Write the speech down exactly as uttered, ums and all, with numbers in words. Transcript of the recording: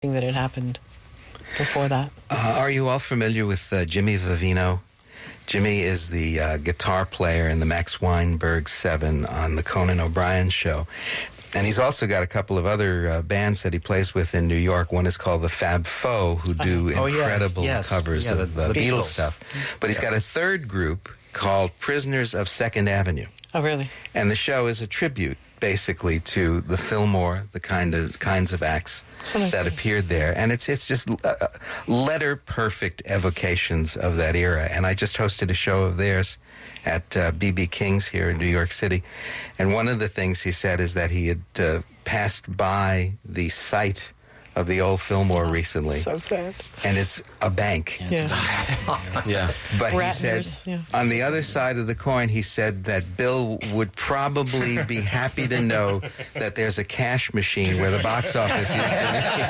that had happened before that. Uh, are you all familiar with uh, Jimmy Vivino? Jimmy is the uh, guitar player in the Max Weinberg Seven on the Conan O'Brien show. And he's also got a couple of other uh, bands that he plays with in New York. One is called the Fab Four, who do oh, incredible yeah. yes. covers yeah, of the, uh, the Beatles. Beatles stuff. But he's yeah. got a third group called Prisoners of Second Avenue. Oh, really? And the show is a tribute, basically, to the Fillmore, the kind of kinds of acts oh, that appeared there. And it's it's just uh, letter-perfect evocations of that era. And I just hosted a show of theirs at uh, B B King's here in New York City. And one of the things he said is that he had uh, passed by the site of the old Fillmore recently. So sad. And it's a bank. Yeah. yeah. But Ratner's, he said, yeah. on the other side of the coin, he said that Bill would probably be happy to know that there's a cash machine where the box office used to be.